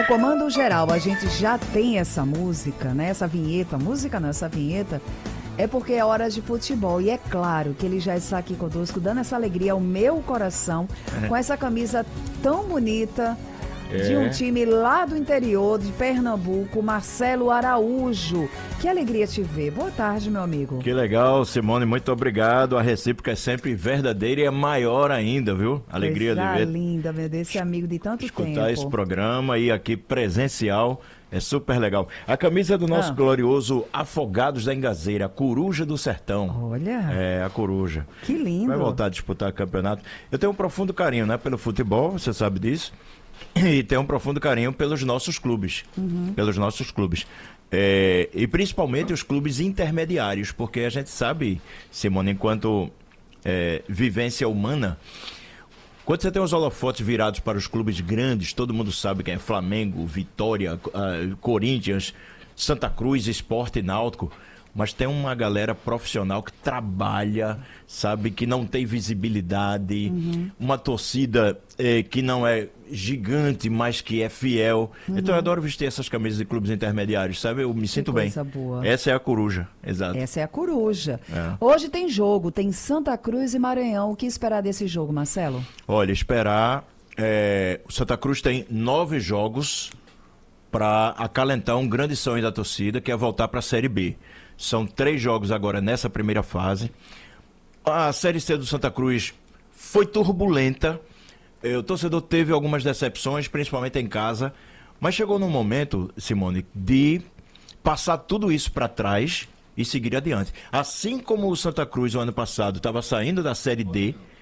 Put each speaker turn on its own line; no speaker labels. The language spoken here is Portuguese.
comando geral, a gente já tem essa música, né? Essa vinheta, música não, essa vinheta, é porque é hora de futebol. E é claro que ele já está aqui conosco, dando essa alegria ao meu coração, com essa camisa tão bonita, de um time lá do interior de Pernambuco, Marcelo Araújo. Que alegria te ver. Boa tarde, meu amigo.
Que legal, Simone, muito obrigado. A recíproca é sempre verdadeira e é maior ainda, viu? Alegria de ver.
Linda, meu Deus, esse amigo de tanto tempo.
Escutar esse programa e aqui presencial é super legal. A camisa do nosso glorioso Afogados da Engazeira, a Coruja do Sertão.
Olha.
É, a Coruja.
Que lindo.
Vai voltar a disputar campeonato. Eu tenho um profundo carinho, né, pelo futebol, você sabe disso. E tenho um profundo carinho pelos nossos clubes. Pelos nossos clubes. E principalmente os clubes intermediários, porque a gente sabe, Simone, enquanto vivência humana, quando você tem os holofotes virados para os clubes grandes, todo mundo sabe quem é Flamengo, Vitória, Corinthians, Santa Cruz, Sport e Náutico, mas tem uma galera profissional que trabalha, sabe, que não tem visibilidade, uma torcida que não é gigante, mas que é fiel. Então eu adoro vestir essas camisas de clubes intermediários, sabe? Eu me sinto bem.
Boa.
Essa é a Coruja, exato.
Essa é a Coruja. Hoje tem jogo, tem Santa Cruz e Maranhão. O que esperar desse jogo, Marcelo?
Olha, esperar... o Santa Cruz tem 9 jogos para acalentar um grande sonho da torcida, que é voltar para a Série B. São 3 jogos agora nessa primeira fase. A Série C do Santa Cruz foi turbulenta. O torcedor teve algumas decepções, principalmente em casa. Mas chegou num momento, Simone, de passar tudo isso para trás e seguir adiante. Assim como o Santa Cruz, o ano passado, estava saindo da Série D,